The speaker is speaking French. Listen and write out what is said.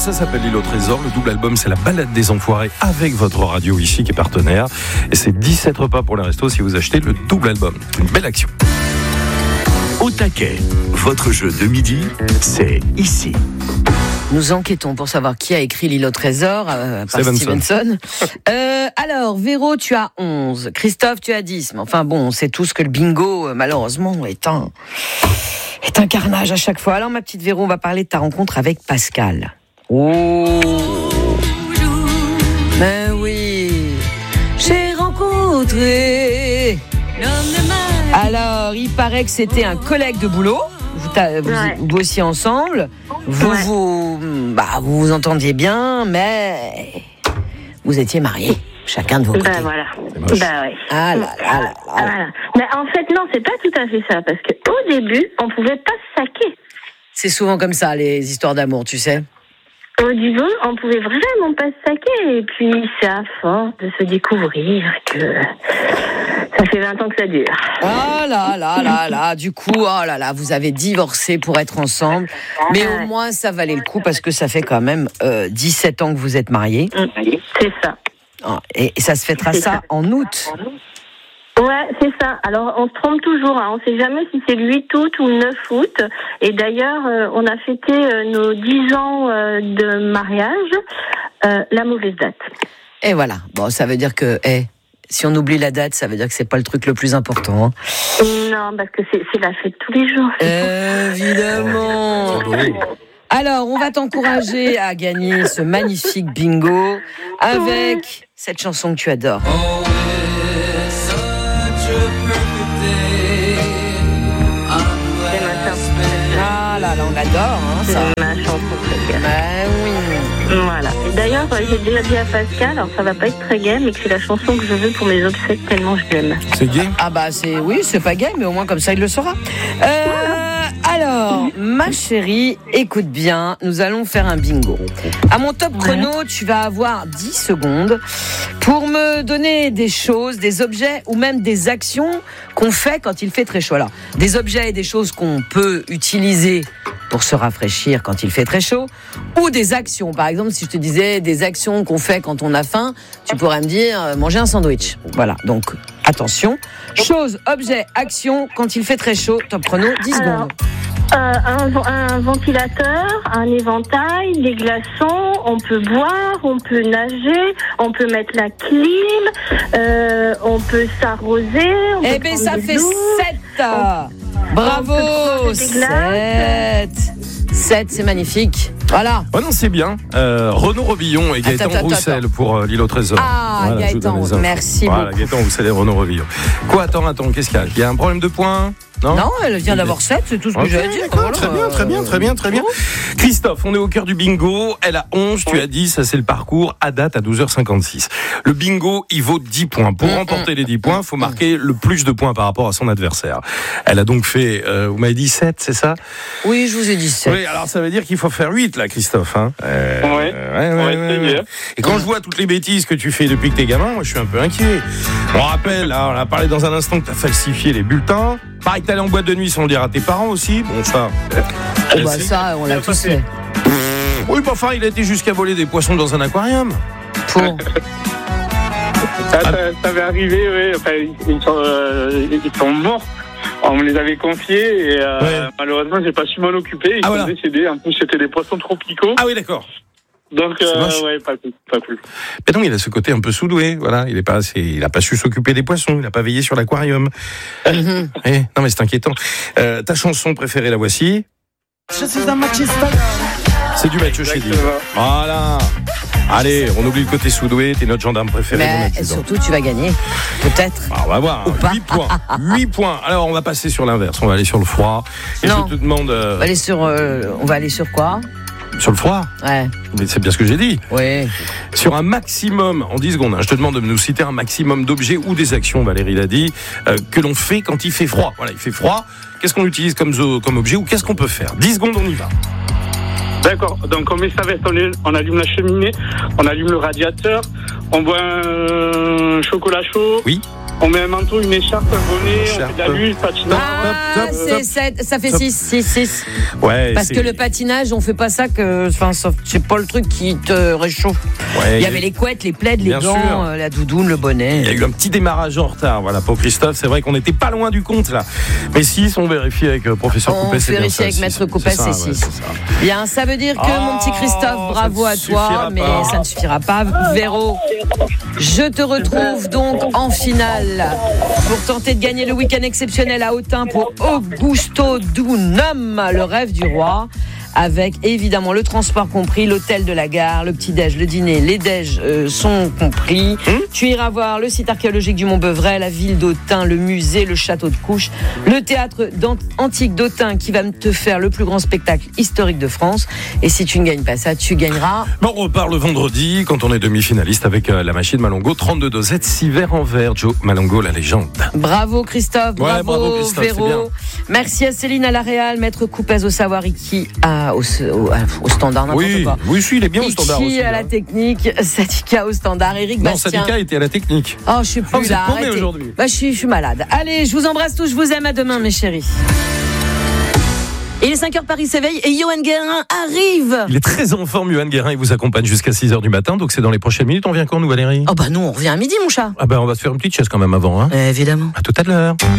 ça s'appelle L'île au trésor. Le double album, c'est la balade des enfoirés avec votre radio ici qui est partenaire. Et c'est 17 repas pour les restos si vous achetez le double album. Une belle action. Au taquet, votre jeu de midi, c'est ici. Nous enquêtons pour savoir qui a écrit L'île au trésor, par Stevenson. Alors, Véro, tu as 11. Christophe, tu as 10. Mais enfin bon, on sait tous que le bingo, malheureusement, est un carnage à chaque fois. Alors, ma petite Véro, on va parler de ta rencontre avec Pascal. Oh, ben oui, j'ai rencontré. Alors, il paraît que c'était un collègue de boulot. Vous bossiez ensemble. Vous entendiez bien, mais vous étiez mariés, chacun de vos côtés. Voilà. Ouais. Ah là. Voilà. Mais en fait, non, c'est pas tout à fait ça, parce qu'au début, on pouvait pas se saquer. C'est souvent comme ça, les histoires d'amour, tu sais. Au début, on pouvait vraiment pas se saquer, et puis c'est à force de se découvrir que ça fait 20 ans que ça dure. Ah là, du coup, vous avez divorcé pour être ensemble, mais au moins ça valait le coup parce que ça fait quand même 17 ans que vous êtes mariés. C'est ça. Et ça se fêtera ça en août. Ouais, c'est ça. Alors, on se trompe toujours. On ne sait jamais si c'est le 8 août ou le 9 août. Et d'ailleurs, on a fêté nos 10 ans de mariage, la mauvaise date. Et voilà. Bon, ça veut dire que, si on oublie la date, ça veut dire que c'est pas le truc le plus important. Hein. Non, parce que c'est la fête tous les jours. Évidemment. Alors, on va t'encourager à gagner ce magnifique bingo avec cette chanson que tu adores. On l'adore, ça. C'est ma chanson préférée. Oui. Voilà. Et d'ailleurs, j'ai déjà dit à Pascal, alors ça va pas être très gay, mais que c'est la chanson que je veux pour mes obsèques tellement je l'aime. C'est gay ? Ah c'est pas gay, mais au moins comme ça il le saura. Alors, ma chérie, écoute bien, nous allons faire un bingo. À mon top chrono, tu vas avoir 10 secondes pour me donner des choses, des objets ou même des actions qu'on fait quand il fait très chaud. Alors, des objets et des choses qu'on peut utiliser pour se rafraîchir quand il fait très chaud, ou des actions. Par exemple, si je te disais des actions qu'on fait quand on a faim, tu pourrais me dire manger un sandwich. Voilà, donc attention. Choses, objets, actions quand il fait très chaud. Top chrono, 10 secondes. Un ventilateur, un éventail, des glaçons, on peut boire, on peut nager, on peut mettre la clim, on peut s'arroser. Eh bien, ça fait 7. Bravo, 7. 7, c'est magnifique. Voilà. Oh non, c'est bien. Renaud Robillon et Gaëtan Roussel pour L'île au trésor. Ah, voilà, Gaëtan, merci beaucoup. Voilà, Gaëtan Roussel et Renaud Robillon. Quoi, attends, qu'est-ce qu'il y a ? Il y a un problème de points ? Non, elle vient d'avoir 7, c'est tout ce que j'ai à dire. Voilà, très bien. Christophe, on est au cœur du bingo. Elle a 11, tu as 10, ça c'est le parcours à date à 12h56. Le bingo, il vaut 10 points. Pour remporter les 10 points, il faut marquer le plus de points par rapport à son adversaire. Elle a donc fait, vous m'avez dit 7, c'est ça ? Oui, je vous ai dit 7. Oui, alors ça veut dire qu'il faut faire 8 là, Christophe. Hein. Ouais. Et quand je vois toutes les bêtises que tu fais depuis que t'es gamin, moi je suis un peu inquiet. On rappelle, on a parlé dans un instant que t'as falsifié les bulletins. Pareil que t'allais en boîte de nuit sans le dire à tes parents aussi. Bon, ça. Ça, on l'a tous fait. Oui, bah enfin, il a été jusqu'à voler des poissons dans un aquarium. Pour. Ça va arriver, oui. Enfin, ils sont morts. On me les avait confiés et malheureusement, j'ai pas su m'en occuper. Ils sont décédés. En plus, c'était des poissons tropicaux. Ah oui, d'accord. Donc, pas cool. Mais non, il a ce côté un peu sous-doué, voilà. Il a pas su s'occuper des poissons, il a pas veillé sur l'aquarium. Non, mais c'est inquiétant. Ta chanson préférée, la voici. Je suis un machista. C'est du Mathieu Chédid. Voilà. Allez, on oublie le côté sous-doué, t'es notre gendarme préféré. Mais surtout, tu vas gagner. Peut-être. On va voir. 8 points. 8 points. Alors, on va passer sur l'inverse. On va aller sur le froid. Et non. Je te demande. On va aller sur quoi ? Sur le froid ? Ouais. Mais c'est bien ce que j'ai dit. Oui. Sur un maximum, en 10 secondes, je te demande de nous citer un maximum d'objets ou des actions, Valérie l'a dit, que l'on fait quand il fait froid. Voilà, il fait froid. Qu'est-ce qu'on utilise comme objet ou qu'est-ce qu'on peut faire ? 10 secondes, on y va. D'accord, donc on met sa veste, on allume la cheminée, on allume le radiateur, on boit un chocolat chaud. Oui. On met un manteau, une écharpe, un bonnet, on fait de la luge, patinage. Ça fait 6. Ouais, parce que le patinage, on fait pas ça c'est pas le truc qui te réchauffe. Ouais, il y avait les couettes, les plaids, les gants, la doudoune, le bonnet. Il y a eu un petit démarrage en retard, voilà, pour Christophe. C'est vrai qu'on n'était pas loin du compte, là. Mais 6, on vérifie avec professeur Coupet. On vérifie avec maître Coupet, c'est 6. Bien, ça veut dire que mon petit Christophe, bravo à toi, mais ça ne suffira pas. Véro, je te retrouve donc en finale pour tenter de gagner le week-end exceptionnel à Autun pour Augusto Dunum, le rêve du roi. Avec évidemment le transport compris, l'hôtel de la gare, le petit-déj, le dîner, les déj sont compris. Tu iras voir le site archéologique du Mont-Beuvray, la ville d'Autun, le musée, le château de Couches, le théâtre antique d'Autun qui va te faire le plus grand spectacle historique de France. Et si tu ne gagnes pas ça, tu gagneras. Bon, on repart le vendredi quand on est demi-finaliste avec la machine Malongo, 32 dosettes, 6 verres en verre. Joe Malongo, la légende. Bravo Christophe, bravo Christophe, Véro. Merci à Céline à la Réal, maître Coupez au savoir Iki au standard, n'importe quoi. Oui, il est bien au standard aussi. À la technique, Sadika au standard, Eric Bastien. Non, Sadika était à la technique. Oh, je suis plus là. Vous êtes aujourd'hui. Je suis malade. Allez, je vous embrasse tous, je vous aime, à demain mes chéris. Il est 5h, Paris s'éveille et Johan Guérin arrive. Il est très en forme, Johan Guérin. Il vous accompagne jusqu'à 6h du matin. Donc c'est dans les prochaines minutes. On vient quand, nous, Valérie ? Oh, nous, on revient à midi, mon chat. On va se faire une petite chaise quand même avant. Évidemment. À tout à l'heure.